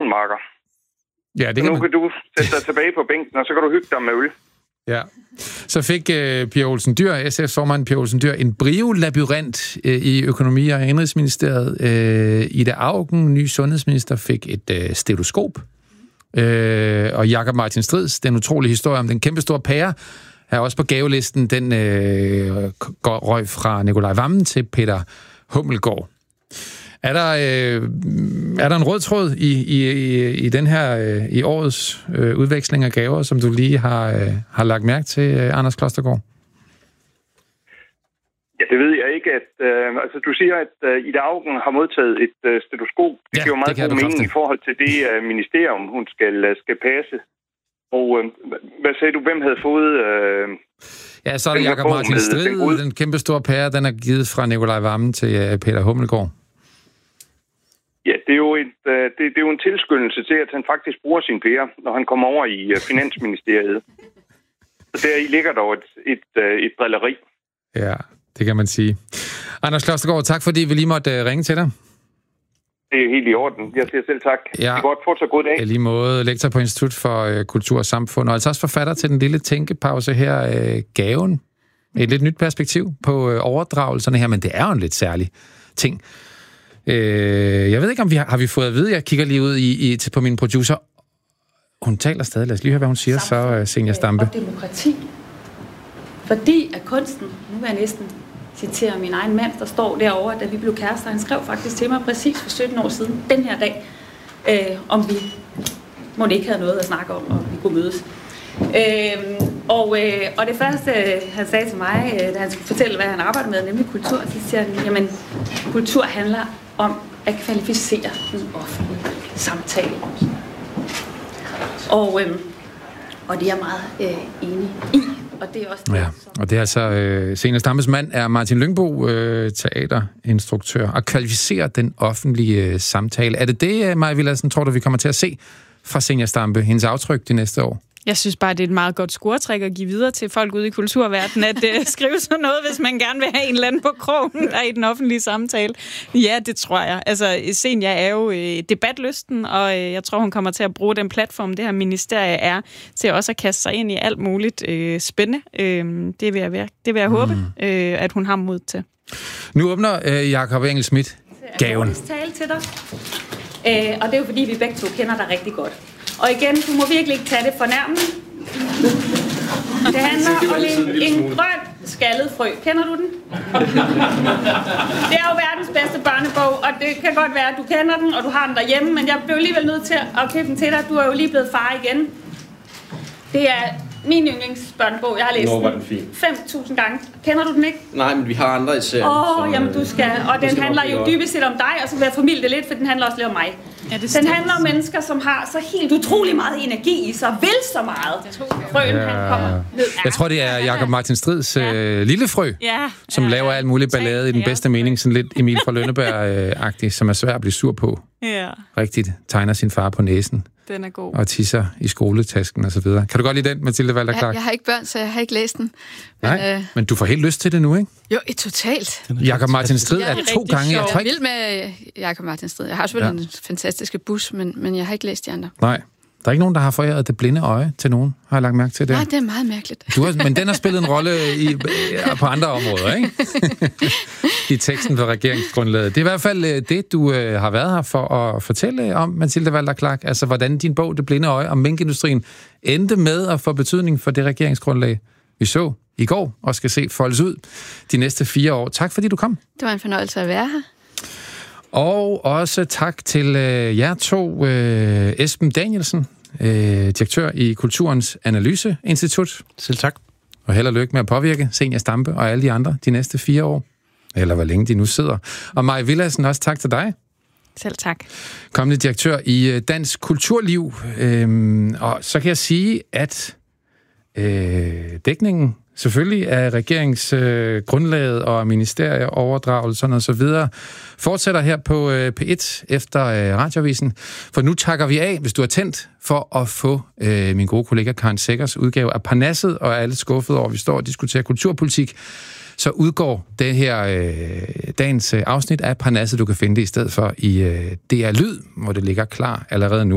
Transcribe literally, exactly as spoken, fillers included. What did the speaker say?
kanonmarker. Ja, det kan nu man... kan du sætte dig tilbage på bænken, og så kan du hygge dig med øl. Ja. Så fik uh, Pia Olsen Dyhr, S F-formand Pia Olsen Dyhr, en Brio-labyrint uh, i Økonomi- og Indrigsministeriet. Uh, Ida Auken, ny sundhedsminister, fik et uh, stetoskop. Uh, og Jakob Martin Strids, den utrolige historie om den kæmpestore pære, er også på gavelisten. Den uh, går røg fra Nikolaj Wammen til Peter Hummelgaard. Er der, øh, er der en rød tråd i, i, i den her øh, i årets øh, udveksling af gaver, som du lige har, øh, har lagt mærke til, øh, Anders Klostergaard? Ja, det ved jeg ikke. At, øh, altså, du siger, at øh, Ida Auken har modtaget et øh, stetoskop. Det ja, giver jo meget god mening i forhold til det øh, ministerium, hun skal, øh, skal passe. Og øh, hvad sagde du, hvem havde fået... Øh, ja, så er det Jakob Martin Strid, den, den kæmpe store pære, den er givet fra Nikolaj Wammen til øh, Peter Hummelgaard. Ja, det er, jo et, det, det er jo en tilskyndelse til, at han faktisk bruger sin pære, når han kommer over i Finansministeriet. Så der i ligger der et, et, et drilleri. Ja, det kan man sige. Anders Klostergaard, tak fordi vi lige måtte ringe til dig. Det er helt i orden. Jeg siger selv tak. Ja. Det er godt. Fortsat god dag. I lige måde lektor på Institut for Kultur og Samfund, og altså også forfatter til den lille tænkepause her, gaven. Et lidt nyt perspektiv på overdragelserne her, men det er jo en lidt særlig ting. Jeg ved ikke, om vi har, har vi fået at vide. Jeg kigger lige ud i, i, til på min producer. Hun taler stadig. Lad os lige høre, hvad hun siger, så Zenia Stampe. Og demokrati. Fordi at kunsten, nu vil jeg næsten citere min egen mand, der står derovre, da vi blev kærester. Han skrev faktisk til mig præcis for sytten år siden, den her dag, øh, om vi må ikke have noget at snakke om, og vi kunne mødes. Øh, og, øh, og det første, han sagde til mig, øh, da han skulle fortælle, hvad han arbejder med, nemlig kultur, så siger han, jamen, kultur handler om at kvalificere den offentlige samtale. Og, øh, og det er jeg meget øh, enig i. Og det er også det, ja, og det er altså øh, Zenia Stampes mand er Martin Lyngbo, øh, teaterinstruktør, og kvalificerer den offentlige øh, samtale. Er det det, Maja Villadsen, tror du, vi kommer til at se fra Zenia Stampe, hendes aftryk de næste år? Jeg synes bare, det er et meget godt scoretræk at give videre til folk ude i kulturverdenen, at uh, skrive sådan noget, hvis man gerne vil have en eller anden på krogen der i den offentlige samtale. Ja, det tror jeg. Altså, Zenia er jo øh, debatlysten, og øh, jeg tror, hun kommer til at bruge den platform, det her ministerie er, til også at kaste sig ind i alt muligt øh, spændende. Øh, det vil jeg, det vil jeg mm. håbe, øh, at hun har mod til. Nu åbner øh, Jakob Engel-Schmidt gaven. Jeg tale til dig, øh, og det er jo fordi, vi begge to kender dig rigtig godt. Og igen, du må virkelig ikke tage det fornærmende. Det handler om en, en grøn skaldet frø. Kender du den? Det er jo verdens bedste børnebog, og det kan godt være, at du kender den, og du har den derhjemme, men jeg blev alligevel nødt til at købe den til dig. Du er jo lige blevet far igen. Det er min yndlingsbørnebog. Jeg har læst Nå, den fin. fem tusind gange. Kender du den ikke? Nej, men vi har andre i serien. Åh, oh, jamen du skal. Og den handler jo dybest set om dig, og så vil jeg formidle det lidt, for den handler også lidt om mig. Ja, den handler om mennesker, som har så helt utrolig meget energi i sig, vil så meget. Frøen, ja. Han kommer ned. Jeg tror, det er Jakob Martin Strids ja. øh, lille frø, ja. som ja. laver alt muligt ballade i den bedste mening, sådan lidt Emil fra Lønneberg-agtig, som er svær at blive sur på. Ja. Rigtigt. Tegner sin far på næsen. Den er god. Og tisser i skoletasken og så videre. Kan du godt lide den, Mathilde Walter Clark? Ja, jeg har ikke børn, så jeg har ikke læst den. Men, Nej, øh... men du får helt lyst til det nu, ikke? Jo, totalt. Jakob Martin Strid er, er to gange... Jeg er vild med Jakob Martin Strid. Jeg har selvfølgelig ja. en fantastiske bus, men, men jeg har ikke læst de andre. Nej. Der er ikke nogen, der har foræret det blinde øje til nogen, har jeg lagt mærke til det. Nej, det er meget mærkeligt. Du har, men den har spillet en rolle i, på andre områder, ikke? I teksten for regeringsgrundlaget. Det er i hvert fald det, du øh, har været her for at fortælle om, Mathilde Walter Clark. Altså, hvordan din bog, Det blinde øje om minkindustrien, endte med at få betydning for det regeringsgrundlag, vi så i går, og skal se foldes ud de næste fire år. Tak, fordi du kom. Det var en fornøjelse at være her. Og også tak til øh, jer to, øh, Esben Danielsen, øh, direktør i Kulturens Analyseinstitut. Selv tak. Og held og lykke med at påvirke Zenia Stampe og alle de andre de næste fire år. Eller hvor længe de nu sidder. Og Maja Villadsen, også tak til dig. Selv tak. Kommende direktør i Dansk Kulturliv. Øhm, og så kan jeg sige, at øh, dækningen selvfølgelig af regeringsgrundlaget øh, og ministerieoverdragelserne og så videre fortsætter her på øh, P et efter øh, Radioavisen. For nu takker vi af, hvis du er tændt, for at få øh, min gode kollega Karen Seggers udgave af Parnasset, og er alle skuffet over, at vi står og diskuterer kulturpolitik. Så udgår det her øh, dagens øh, afsnit af Parnasset. Du kan finde det i stedet for i øh, D R Lyd, hvor det ligger klar allerede nu.